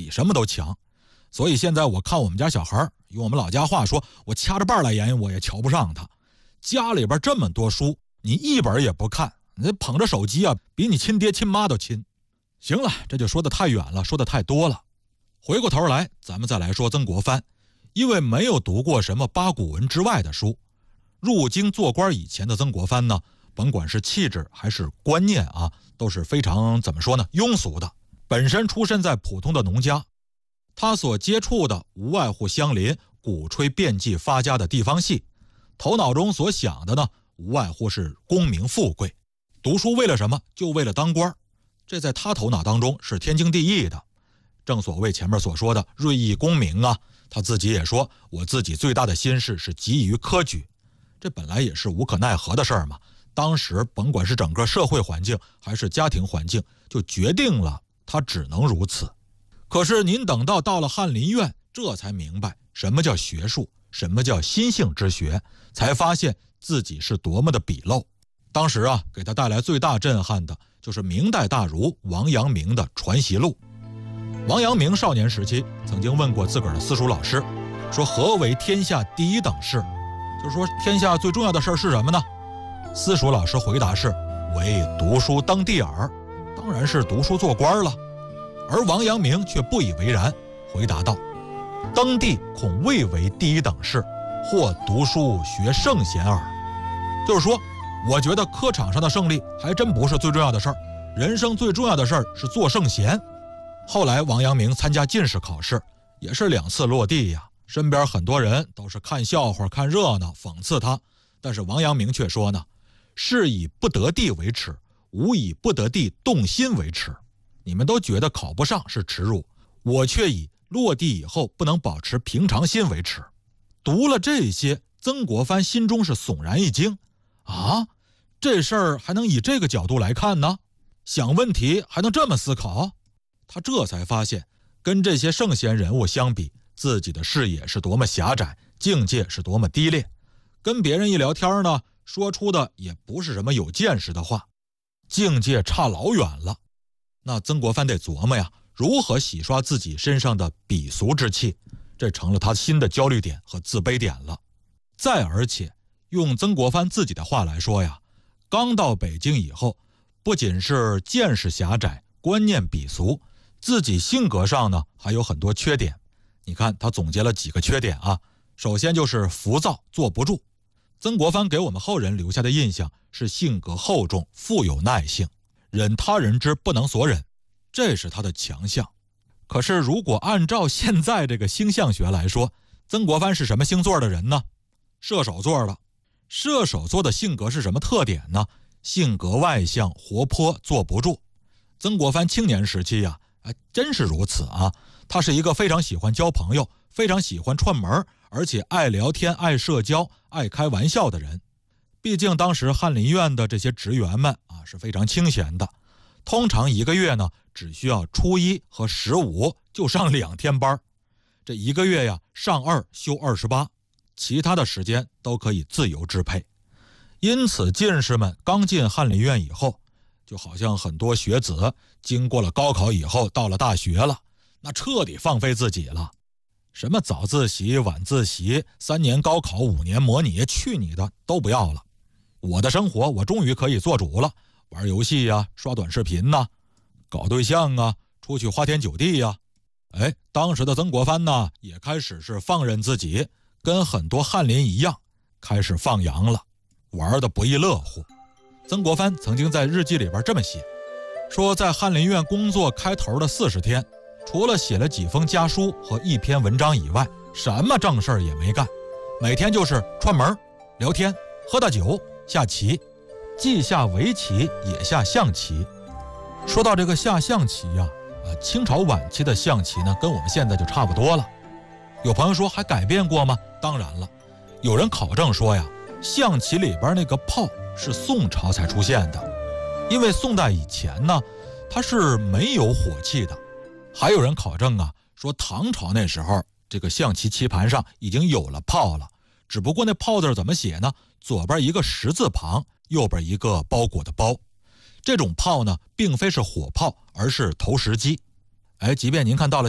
比什么都强。所以现在我看我们家小孩，用我们老家话说，我掐着瓣来研我也瞧不上他。家里边这么多书，你一本也不看，你捧着手机啊，比你亲爹亲妈都亲。行了，这就说得太远了，说得太多了。回过头来，咱们再来说曾国藩。因为没有读过什么八股文之外的书，入京做官以前的曾国藩呢，甭管是气质还是观念啊，都是非常怎么说呢，庸俗的。本身出身在普通的农家，他所接触的无外乎乡邻鼓吹遍地发家的地方戏，头脑中所想的呢，无外乎是功名富贵。读书为了什么？就为了当官，这在他头脑当中是天经地义的。正所谓前面所说的锐意功名啊，他自己也说，我自己最大的心事是急于科举，这本来也是无可奈何的事儿嘛。当时甭管是整个社会环境还是家庭环境，就决定了他只能如此。可是您等到了翰林院，这才明白什么叫学术，什么叫心性之学，才发现自己是多么的鄙陋。当时啊，给他带来最大震撼的就是明代大儒王阳明的传习录。王阳明少年时期曾经问过自个儿的私塾老师，说何为天下第一等事？就是说天下最重要的事是什么呢？私塾老师回答是为读书登第耳，当然是读书做官了。而王阳明却不以为然，回答道，登第恐未为第一等事，或读书学圣贤耳。就是说，我觉得科场上的胜利还真不是最重要的事儿，人生最重要的事儿是做圣贤。后来王阳明参加进士考试，也是2次落第呀。身边很多人都是看笑话看热闹讽刺他，但是王阳明却说呢，是以不得第为耻，无以不得第动心为耻。你们都觉得考不上是耻辱，我却以落地以后不能保持平常心为耻。读了这些，曾国藩心中是悚然一惊啊，这事儿还能以这个角度来看呢？想问题还能这么思考？他这才发现，跟这些圣贤人物相比，自己的视野是多么狭窄，境界是多么低劣。跟别人一聊天呢，说出的也不是什么有见识的话，境界差老远了。那曾国藩得琢磨呀，如何洗刷自己身上的鄙俗之气，这成了他新的焦虑点和自卑点了。再而且，用曾国藩自己的话来说呀，刚到北京以后，不仅是见识狭窄，观念鄙俗，自己性格上呢还有很多缺点。你看他总结了几个缺点啊，首先就是浮躁，坐不住。曾国藩给我们后人留下的印象是性格厚重，富有耐性，忍他人之不能所忍，这是他的强项。可是如果按照现在这个星象学来说，曾国藩是什么星座的人呢？射手座的。射手座的性格是什么特点呢？性格外向，活泼，坐不住。曾国藩青年时期呀，真是如此啊！他是一个非常喜欢交朋友，非常喜欢串门，而且爱聊天、爱社交、爱开玩笑的人。毕竟当时翰林院的这些职员们啊是非常清闲的，通常1个月呢只需要初1和15就上2天班，这1个月呀上2休28，其他的时间都可以自由支配。因此进士们刚进翰林院以后，就好像很多学子经过了高考以后到了大学了，那彻底放飞自己了。什么早自习、晚自习、3年高考、5年模拟，去你的，都不要了。我的生活我终于可以做主了，玩游戏呀，刷短视频呐，搞对象啊，出去花天酒地呀。当时的曾国藩呢也开始是放任自己，跟很多翰林一样开始放羊了，玩得不亦乐乎。曾国藩曾经在日记里边这么写，说在翰林院工作开头的40天，除了写了几封家书和1篇文章以外，什么正事也没干，每天就是串门、聊天、喝大酒、下棋，既下围棋也下象棋。说到这个下象棋呀，清朝晚期的象棋呢，跟我们现在就差不多了。有朋友说还改变过吗？当然了，有人考证说呀，象棋里边那个炮是宋朝才出现的，因为宋代以前呢，它是没有火器的。还有人考证啊，说唐朝那时候这个象棋棋盘上已经有了炮了，只不过那炮字怎么写呢？左边一个10字旁，右边一个包裹的包。这种炮呢，并非是火炮，而是投石机。即便您看到了